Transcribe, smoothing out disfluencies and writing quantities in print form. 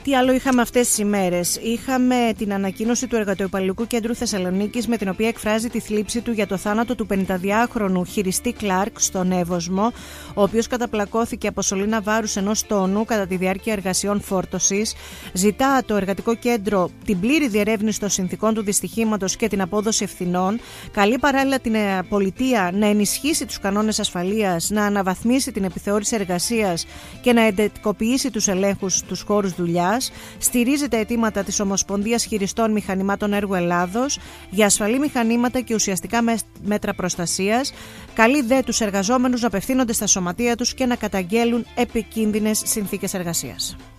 Τι άλλο είχαμε αυτές τις ημέρες? Είχαμε την ανακοίνωση του Εργατοϊπαλληλικού Κέντρου Θεσσαλονίκης, με την οποία εκφράζει τη θλίψη του για το θάνατο του 52χρονου χειριστή Κλάρκ στον Εύωσμο, ο οποίος καταπλακώθηκε από σωλήνα βάρους ενός τόνου κατά τη διάρκεια εργασιών φόρτωσης. Ζητά το Εργατικό Κέντρο την πλήρη διερεύνηση των συνθηκών του δυστυχήματος και την απόδοση ευθυνών. Καλεί παράλληλα την πολιτεία να ενισχύσει τους κανόνες ασφαλείας, να αναβαθμίσει την επιθεώρηση εργασίας και να εντατικοποιήσει τους ελέγχους στους χώρους δουλειάς. Στηρίζεται αιτήματα της Ομοσπονδίας Χειριστών Μηχανημάτων Έργου Ελλάδος για ασφαλή μηχανήματα και ουσιαστικά μέτρα προστασίας. Καλεί δε τους εργαζόμενους να απευθύνονται στα σωματεία τους και να καταγγέλουν επικίνδυνες συνθήκες εργασίας.